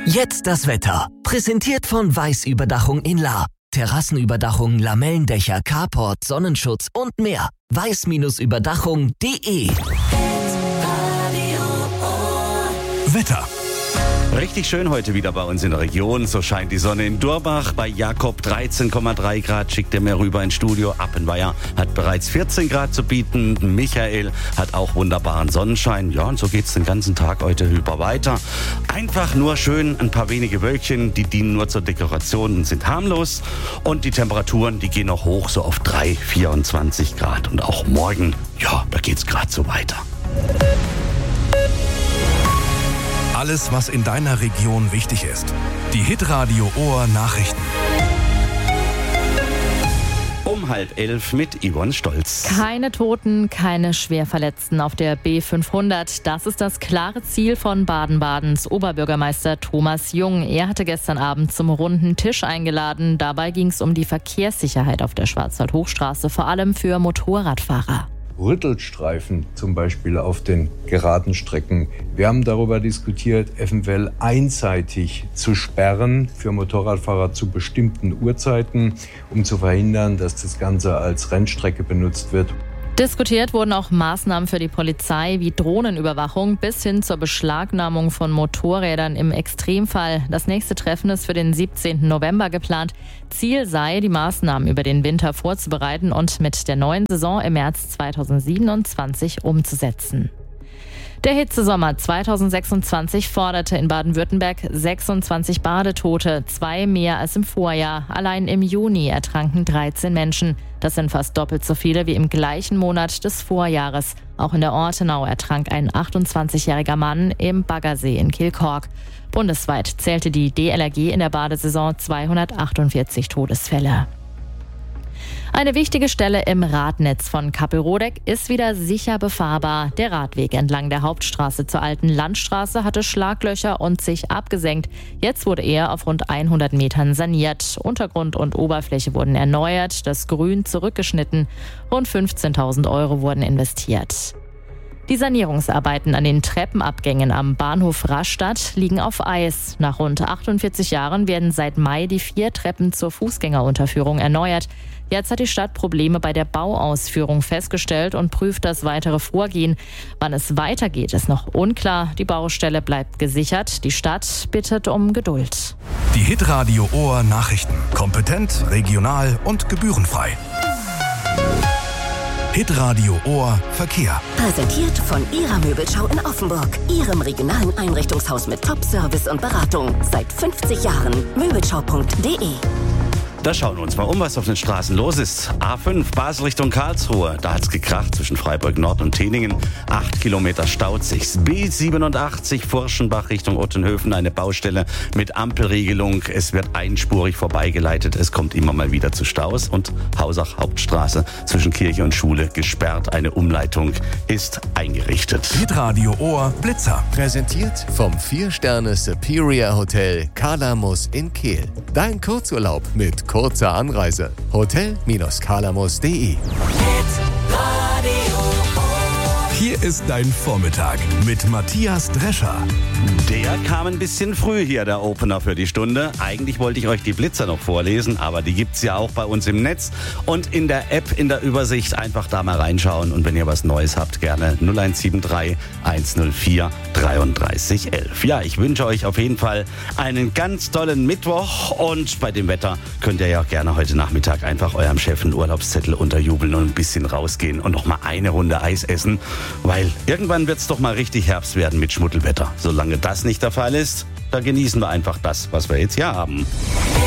Jetzt das Wetter. Präsentiert von Weiß-Überdachung in Lahr. Terrassenüberdachung, Lamellendächer, Carport, Sonnenschutz und mehr. weiß-überdachung.de. Wetter. Richtig schön heute wieder bei uns in der Region. So scheint die Sonne in Durbach, bei Jakob 13,3 Grad, schickt er mir rüber ins Studio. Appenweier hat bereits 14 Grad zu bieten. Michael hat auch wunderbaren Sonnenschein. Ja, und so geht's den ganzen Tag heute über weiter. Einfach nur schön, ein paar wenige Wölkchen, die dienen nur zur Dekoration und sind harmlos. Und die Temperaturen, die gehen noch hoch, so auf 24 Grad. Und auch morgen, ja, da geht's gerade so weiter. Alles, was in deiner Region wichtig ist. Die Hitradio Ohr Nachrichten. Um 10:30 mit Yvonne Stolz. Keine Toten, keine Schwerverletzten auf der B500. Das ist das klare Ziel von Baden-Badens Oberbürgermeister Thomas Jung. Er hatte gestern Abend zum runden Tisch eingeladen. Dabei ging es um die Verkehrssicherheit auf der Schwarzwald-Hochstraße, vor allem für Motorradfahrer. Rüttelstreifen zum Beispiel auf den geraden Strecken. Wir haben darüber diskutiert, eventuell einseitig zu sperren für Motorradfahrer zu bestimmten Uhrzeiten, um zu verhindern, dass das Ganze als Rennstrecke benutzt wird. Diskutiert wurden auch Maßnahmen für die Polizei wie Drohnenüberwachung bis hin zur Beschlagnahmung von Motorrädern im Extremfall. Das nächste Treffen ist für den 17. November geplant. Ziel sei, die Maßnahmen über den Winter vorzubereiten und mit der neuen Saison im März 2027 umzusetzen. Der Hitzesommer 2026 forderte in Baden-Württemberg 26 Badetote, 2 mehr als im Vorjahr. Allein im Juni ertranken 13 Menschen. Das sind fast doppelt so viele wie im gleichen Monat des Vorjahres. Auch in der Ortenau ertrank ein 28-jähriger Mann im Baggersee in Kilchork. Bundesweit zählte die DLRG in der Badesaison 248 Todesfälle. Eine wichtige Stelle im Radnetz von Kappelrodeck ist wieder sicher befahrbar. Der Radweg entlang der Hauptstraße zur alten Landstraße hatte Schlaglöcher und sich abgesenkt. Jetzt wurde er auf rund 100 Metern saniert. Untergrund und Oberfläche wurden erneuert, das Grün zurückgeschnitten. Rund 15.000 € wurden investiert. Die Sanierungsarbeiten an den Treppenabgängen am Bahnhof Rastatt liegen auf Eis. Nach rund 48 Jahren werden seit Mai die 4 Treppen zur Fußgängerunterführung erneuert. Jetzt hat die Stadt Probleme bei der Bauausführung festgestellt und prüft das weitere Vorgehen. Wann es weitergeht, ist noch unklar. Die Baustelle bleibt gesichert. Die Stadt bittet um Geduld. Die Hitradio Ohr Nachrichten. Kompetent, regional und gebührenfrei. Hitradio Ohr Verkehr. Präsentiert von Ihrer Möbelschau in Offenburg. Ihrem regionalen Einrichtungshaus mit Top-Service und Beratung. Seit 50 Jahren. Möbelschau.de. Da schauen wir uns mal um, was auf den Straßen los ist. A5 Basel Richtung Karlsruhe. Da hat's gekracht zwischen Freiburg Nord und Teningen. 8 Kilometer staut sich's. B87 Furschenbach Richtung Ottenhöfen. Eine Baustelle mit Ampelregelung. Es wird einspurig vorbeigeleitet. Es kommt immer mal wieder zu Staus. Und Hausach Hauptstraße zwischen Kirche und Schule gesperrt. Eine Umleitung ist eingerichtet. Hitradio Ohr Blitzer. Präsentiert vom 4-Sterne Superior Hotel Kalamus in Kehl. Dein Kurzurlaub mit kurzer Anreise. Hotel-kalamus.de. Hier ist dein Vormittag mit Matthias Drescher. Der kam ein bisschen früh hier, der Opener für die Stunde. Eigentlich wollte ich euch die Blitzer noch vorlesen, aber die gibt's ja auch bei uns im Netz und in der App, in der Übersicht. Einfach da mal reinschauen und wenn ihr was Neues habt, gerne 0173 104 33 11. Ja, ich wünsche euch auf jeden Fall einen ganz tollen Mittwoch und bei dem Wetter könnt ihr ja auch gerne heute Nachmittag einfach eurem Chef einen Urlaubszettel unterjubeln und ein bisschen rausgehen und noch mal eine Runde Eis essen, weil irgendwann wird's doch mal richtig Herbst werden mit Schmuddelwetter. Solange das nicht der Fall ist, da genießen wir einfach das, was wir jetzt hier haben.